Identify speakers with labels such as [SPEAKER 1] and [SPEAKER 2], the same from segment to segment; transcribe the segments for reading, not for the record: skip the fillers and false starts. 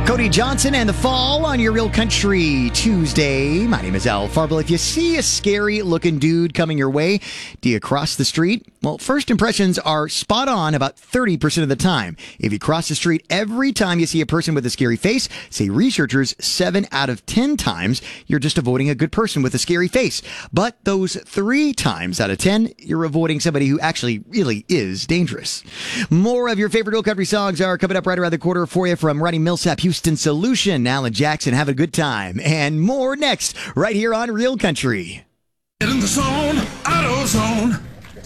[SPEAKER 1] Cody Johnson and The Fall on your Real Country Tuesday. My name is Al Farble. If you see a scary-looking dude coming your way, do you cross the street? Well, first impressions are spot on about 30% of the time. If you cross the street every time you see a person with a scary face, say researchers, 7 out of 10 times, you're just avoiding a good person with a scary face. But those 3 times out of 10, you're avoiding somebody who actually really is dangerous. More of your favorite Real Country songs are coming up right around the corner for you from Ronnie Millsap, Houston Solution, Alan Jackson, have a good time. And more next, right here on Real Country.
[SPEAKER 2] Get in the zone, AutoZone.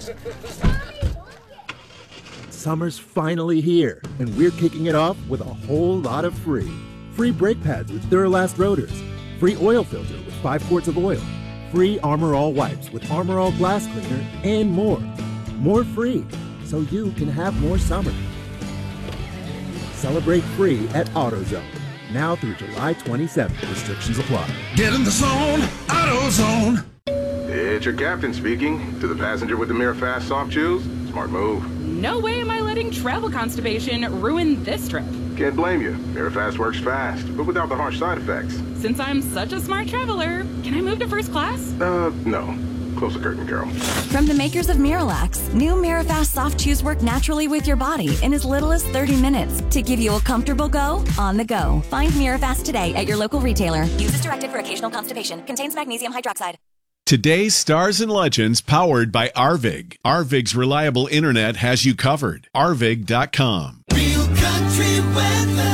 [SPEAKER 3] Summer's finally here, and we're kicking it off with a whole lot of free. Free brake pads with Duralast rotors. Free oil filter with 5 quarts of oil. Free Armor All wipes with Armor All glass cleaner, and more. More free, so you can have more summer. Celebrate free at AutoZone. Now through July 27th. Restrictions apply.
[SPEAKER 2] Get in the zone, AutoZone.
[SPEAKER 4] It's your captain speaking. To the passenger with the Mirror Fast Soft Chews, smart move.
[SPEAKER 5] No way am I letting travel constipation ruin this trip.
[SPEAKER 4] Can't blame you. Mirror Fast works fast, but without the harsh side effects.
[SPEAKER 5] Since I'm such a smart traveler, can I move to first class?
[SPEAKER 4] No. Close the curtain, girl.
[SPEAKER 6] From the makers of Miralax, new Mirafast soft chews work naturally with your body in as little as 30 minutes to give you a comfortable go on the go. Find Mirafast today at your local retailer. Use as directed for occasional constipation. Contains magnesium hydroxide.
[SPEAKER 7] Today's Stars and Legends powered by Arvig. Arvig's reliable internet has you covered. Arvig.com.
[SPEAKER 2] Real Country weather.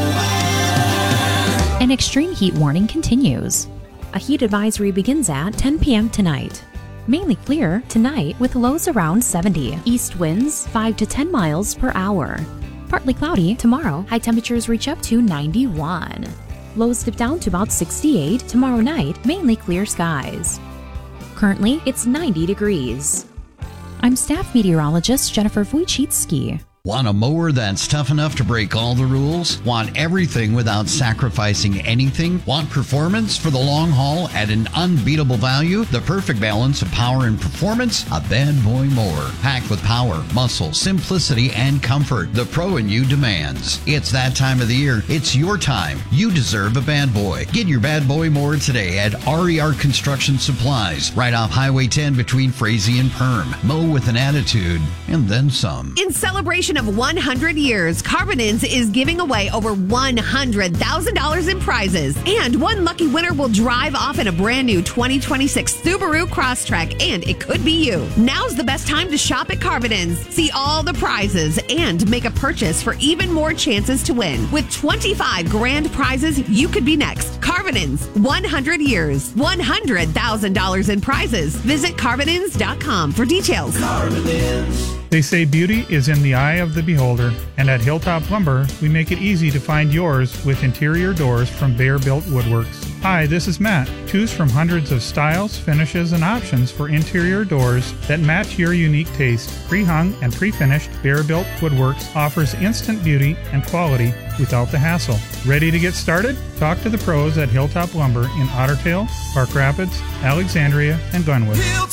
[SPEAKER 8] An extreme heat warning continues. A heat advisory begins at 10 p.m. tonight. Mainly clear tonight with lows around 70. East winds 5 to 10 miles per hour. Partly cloudy tomorrow. High temperatures reach up to 91. Lows dip down to about 68 tomorrow night. Mainly clear skies. Currently, it's 90 degrees. I'm staff meteorologist Jennifer Wojcicki.
[SPEAKER 9] Want a mower that's tough enough to break all the rules? Want everything without sacrificing anything? Want performance for the long haul at an unbeatable value? The perfect balance of power and performance? A Bad Boy mower. Packed with power, muscle, simplicity, and comfort the pro in you demands. It's that time of the year. It's your time. You deserve a Bad Boy. Get your Bad Boy mower today at RER Construction Supplies, right off Highway 10 between Frazee and Perm. Mow with an attitude, and then some.
[SPEAKER 10] In celebration of 100 years, Carbonins is giving away over $100,000 in prizes. And one lucky winner will drive off in a brand new 2026 Subaru Crosstrek, and it could be you. Now's the best time to shop at Carbonins. See all the prizes and make a purchase for even more chances to win. With 25 grand prizes, you could be next. Carbonins, 100 years, $100,000 in prizes. Visit Carbonins.com for details.
[SPEAKER 2] Carbonins.
[SPEAKER 11] They say beauty is in the eye of the beholder, and at Hilltop Lumber, we make it easy to find yours with interior doors from Bear Built Woodworks. Hi, this is Matt. Choose from hundreds of styles, finishes, and options for interior doors that match your unique taste. Pre-hung and pre-finished Bear Built Woodworks offers instant beauty and quality without the hassle. Ready to get started? Talk to the pros at Hilltop Lumber in Otter Tail, Park Rapids, Alexandria, and Glenwood.
[SPEAKER 2] Real